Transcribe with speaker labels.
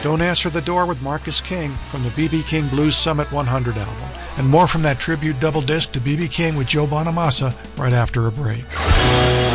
Speaker 1: Don't Answer the Door with Marcus King from the B.B. King Blues Summit 100 album. And more from that tribute double disc to B.B. King with Joe Bonamassa right after a break.